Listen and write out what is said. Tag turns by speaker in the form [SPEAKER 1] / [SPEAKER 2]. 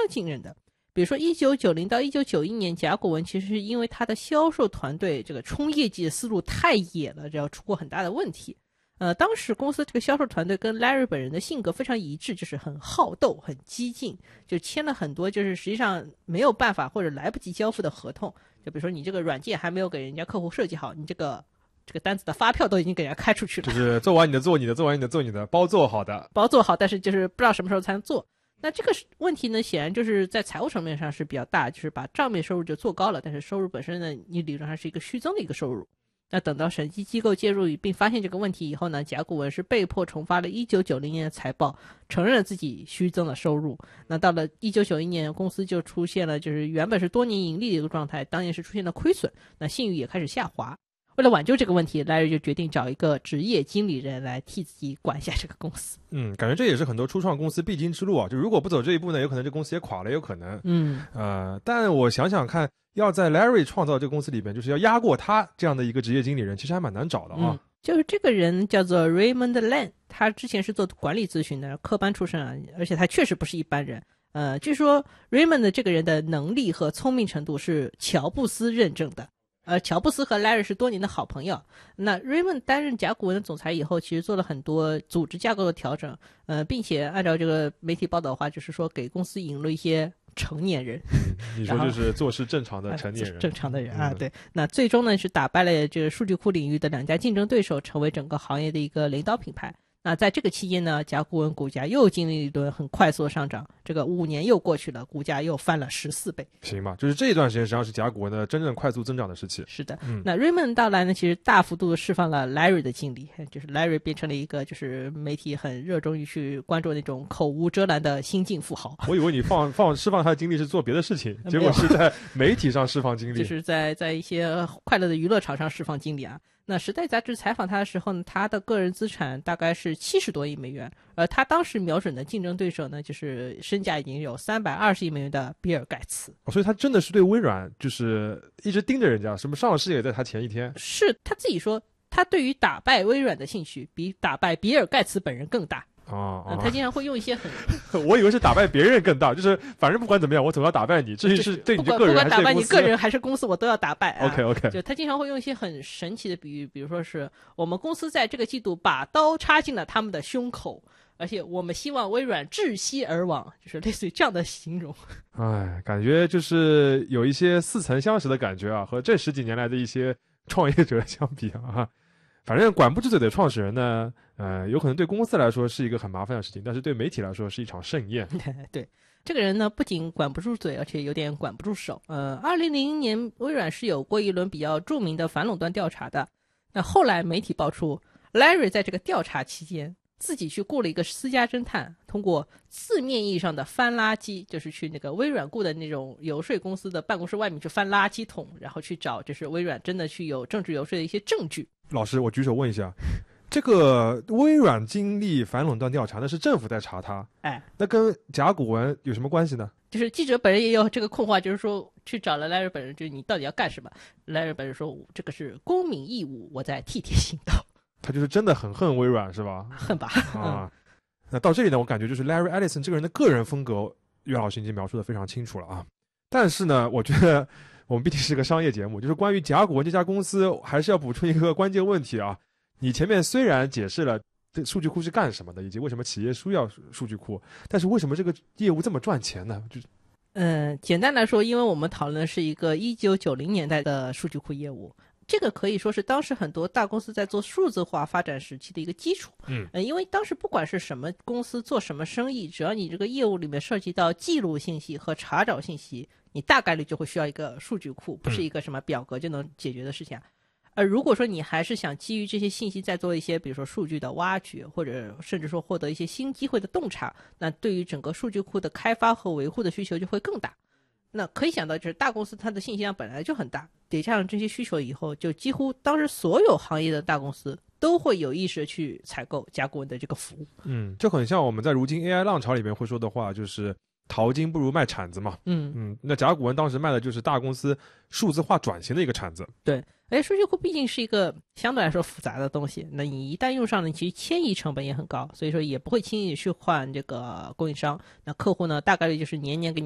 [SPEAKER 1] 惊人的。比如说1990到1991年，甲骨文其实是因为他的销售团队这个冲业绩的思路太野了，这要出过很大的问题。当时公司这个销售团队跟 Larry 本人的性格非常一致，就是很好斗、很激进，就签了很多就是实际上没有办法或者来不及交付的合同。就比如说你这个软件还没有给人家客户设计好，你这个单子的发票都已经给人家开出去了，
[SPEAKER 2] 就是做完你的做你的，做完你的做你的，包做好的，
[SPEAKER 1] 包做好，但是就是不知道什么时候才能做。那这个问题呢，显然就是在财务层面上是比较大，就是把账面收入就做高了，但是收入本身呢，你理论上是一个虚增的一个收入。那等到审计机构介入并发现这个问题以后呢，甲骨文是被迫重发了1990年的财报，承认了自己虚增了收入。那到了1991年，公司就出现了就是原本是多年盈利的一个状态，当年是出现了亏损，那信誉也开始下滑。为了挽救这个问题，Larry 就决定找一个职业经理人来替自己管一下这个公司。
[SPEAKER 2] 感觉这也是很多初创公司必经之路啊。就如果不走这一步呢，有可能这公司也垮了，有可能。但我想想看，要在 Larry 创造这个公司里边，就是要压过他这样的一个职业经理人，其实还蛮难找的啊。
[SPEAKER 1] 就是这个人叫做 Raymond Lan， 他之前是做管理咨询的，科班出身啊，而且他确实不是一般人。据说 Raymond 这个人的能力和聪明程度是乔布斯认证的。乔布斯和 Larry 是多年的好朋友。那 Raymond 担任甲骨文的总裁以后，其实做了很多组织架构的调整，并且按照这个媒体报道的话，就是说给公司引入了一些成年人。
[SPEAKER 2] 你说就是做事正常的成年人，
[SPEAKER 1] 正常的人啊，对。那最终呢是打败了这个数据库领域的2家竞争对手，成为整个行业的一个领导品牌。那在这个期间呢，甲骨文股价又经历了一轮很快速的上涨，这个5年又过去了，股价又翻了14倍。
[SPEAKER 2] 行吧，就是这一段时间实际上是甲骨文的真正快速增长的时期。
[SPEAKER 1] 是的。那 Raymond 到来呢，其实大幅度释放了 Larry 的精力，就是 Larry 变成了一个就是媒体很热衷于去关注那种口无遮拦的新晋富豪。
[SPEAKER 2] 我以为你释放他的精力是做别的事情，结果是在媒体上释放精力，
[SPEAKER 1] 就是在一些快乐的娱乐场上释放精力啊。那时代杂志采访他的时候呢，他的个人资产大概是70多亿美元，而他当时瞄准的竞争对手呢，就是身价已经有320亿美元的比尔盖茨。
[SPEAKER 2] 所以他真的是对微软就是一直盯着人家，什么上市也在他前一天。
[SPEAKER 1] 是他自己说，他对于打败微软的兴趣比打败比尔盖茨本人更大。他经常会用一些很
[SPEAKER 2] 我以为是打败别人更大，就是反正不管怎么样我总要打败你，至于是对你个人还是对公司，
[SPEAKER 1] 不管打败你个人还是公司我都要打败。
[SPEAKER 2] OK
[SPEAKER 1] 就他经常会用一些很神奇的比喻，比如说是我们公司在这个季度把刀插进了他们的胸口，而且我们希望微软窒息而亡，就是类似于这样的形容。
[SPEAKER 2] 感觉就是有一些似曾相识的感觉啊，和这10几年来的一些创业者相比啊。反正管不住嘴的创始人呢，有可能对公司来说是一个很麻烦的事情，但是对媒体来说是一场盛宴。
[SPEAKER 1] 对，这个人呢不仅管不住嘴，而且有点管不住手。2000年微软是有过一轮比较著名的反垄断调查的。那后来媒体爆出 Larry 在这个调查期间自己去雇了一个私家侦探，通过字面意义上的翻垃圾，就是去那个微软雇的那种游说公司的办公室外面去翻垃圾桶，然后去找就是微软真的去有政治游说的一些证据。
[SPEAKER 2] 老师，我举手问一下，这个微软经历反垄断调查，那是政府在查他，那跟甲骨文有什么关系呢？
[SPEAKER 1] 就是记者本人也有这个困惑，就是说去找了 Larry 本人，就是你到底要干什么？ Larry 本人说这个是公民义务，我在替天行道。
[SPEAKER 2] 他就是真的很恨微软是吧？
[SPEAKER 1] 恨吧。
[SPEAKER 2] 那到这里呢，我感觉就是 Larry Ellison 这个人的个人风格，岳老师已经描述的非常清楚了啊。但是呢，我觉得我们毕竟是个商业节目，就是关于甲骨文这家公司，还是要补充一个关键问题啊。你前面虽然解释了这数据库是干什么的，以及为什么企业需要数据库，但是为什么这个业务这么赚钱呢？
[SPEAKER 1] 简单来说，因为我们讨论的是一个1990年代的数据库业务，这个可以说是当时很多大公司在做数字化发展时期的一个基础。因为当时不管是什么公司做什么生意，只要你这个业务里面涉及到记录信息和查找信息，你大概率就会需要一个数据库，不是一个什么表格就能解决的事情。如果说你还是想基于这些信息再做一些比如说数据的挖掘，或者甚至说获得一些新机会的洞察，那对于整个数据库的开发和维护的需求就会更大。那可以想到就是大公司它的信息量本来就很大，叠加上这些需求以后，就几乎当时所有行业的大公司都会有意识去采购甲骨文的这个服务。
[SPEAKER 2] 这很像我们在如今 AI 浪潮里面会说的话，就是淘金不如卖铲子嘛。那甲骨文当时卖的就是大公司数字化转型的一个铲子。
[SPEAKER 1] 对，而且数据库毕竟是一个相对来说复杂的东西，那你一旦用上呢，其实迁移成本也很高，所以说也不会轻易去换这个供应商。那客户呢，大概率就是年年给你